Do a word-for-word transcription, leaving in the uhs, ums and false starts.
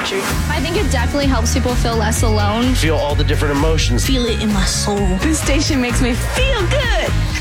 country. I think it definitely helps people feel less alone. Feel all the different emotions. Feel it in my soul. This station makes me feel good.